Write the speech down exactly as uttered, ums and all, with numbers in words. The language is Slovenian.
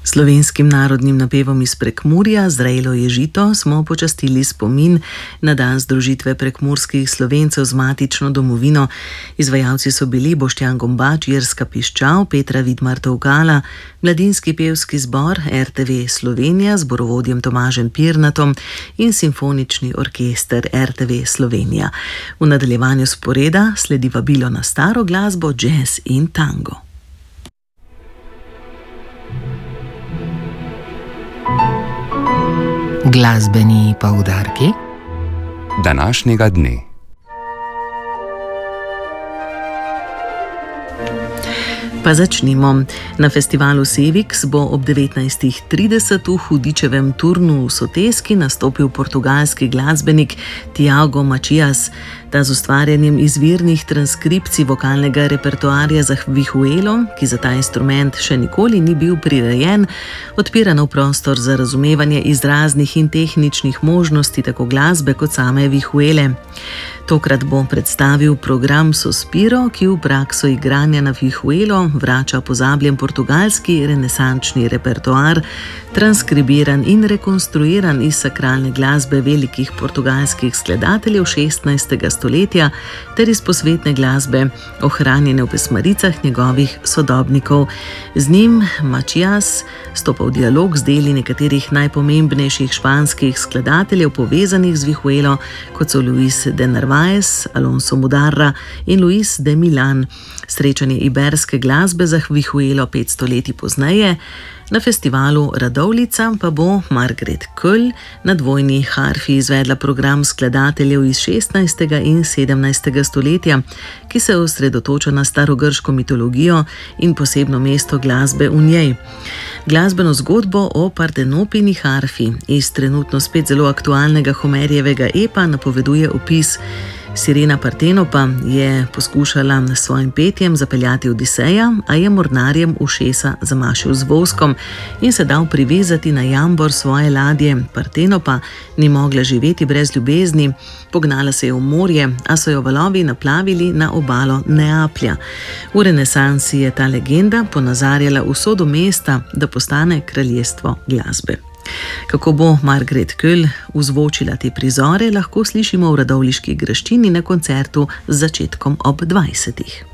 Slovenskim narodnim napevom iz Prekmurja Zrejlo je žito smo počastili spomin na dan združitve prekmurskih Slovencev z matično domovino. Izvajalci so bili Boštjan Gombač, Jerska Piščal, Petra Vidmar Tovkala, Mladinski pevski zbor R T V Slovenija z zborovodjem Tomažem Pirnatom in Simfonični orkester R T V Slovenija. V nadaljevanju sporeda sledi vabilo na staro glasbo, džez in tango. Glasbeni poudarki današnjega dne. Pa začnimo. Na festivalu Sevix bo ob devetnajstih trideset v Hudičevem turnu v Soteski nastopil portugalski glasbenik Tiago Macias. Ta z ustvarjanjem izvirnih transkripcij vokalnega repertoarja za vihuelo, ki za ta instrument še nikoli ni bil prirejen, odpira nov prostor za razumevanje izraznih in tehničnih možnosti tako glasbe kot same vihuele. Tokrat bo predstavil program Sospiro, ki v prakso igranja na vihuelo vrača pozabljen portugalski renesančni repertoar, transkribiran in rekonstruiran iz sakralne glasbe velikih portugalskih skladateljev šestnajstega stoletja ter iz posvetne glasbe, ohranjene v pesmaricah njegovih sodobnikov. Z njim Macias stopa v dialog z deli nekaterih najpomembnejših španskih skladateljev povezanih z vihuelo, kot so Luis de Narvaez, Alonso Mudarra in Luis de Milan. Srečanje iberske glasbe za vihuelo pet stoletij pozneje. Na festivalu Radovljica pa bo Margret Köll na dvojni harfi izvedla program skladateljev iz šestnajstega in sedemnajstega stoletja, ki se osredotoča na starogrško mitologijo in posebno mesto glasbe v njej. Glasbeno zgodbo o Partenopini harfi iz trenutno spet zelo aktualnega Homerjevega epa napoveduje opis. Sirena Partenopa je poskušala s svojim petjem zapeljati Odiseja, a je mornarjem ušesa zamašil z voskom in se dal privezati na jambor svoje ladje. Partenopa ni mogla živeti brez ljubezni, pognala se je v morje, a so jo valovi naplavili na obalo Neaplja. V renesansi je ta legenda ponazarjala usodo mesta, da postane kraljestvo glasbe. Kako bo Margret Köll vzvočila te prizore, lahko slišimo v radovljiški graščini na koncertu z začetkom ob dvajsetih.